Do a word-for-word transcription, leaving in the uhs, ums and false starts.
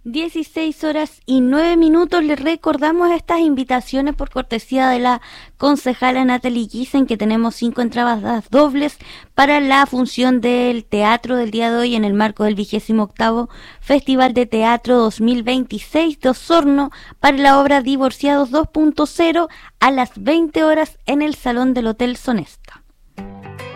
dieciséis horas y nueve minutos. Les recordamos estas invitaciones por cortesía de la concejala Natalie Giesen, que tenemos cinco entradas dobles para la función del teatro del día de hoy en el marco del vigésimo octavo Festival de Teatro dos mil veintiséis de Osorno para la obra Divorciados dos punto cero a las veinte horas en el Salón del Hotel Sonest.